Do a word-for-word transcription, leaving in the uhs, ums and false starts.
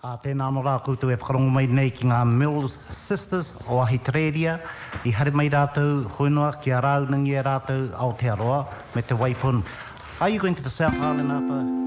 A tēnā no rā koutou e whakarongo mai nei ki ngā Mills Sisters o Ahitereiria. I hare mai rātou hoinua ki a rāunangi e rātou Aotearoa me te waipun. Are you going to the South Island after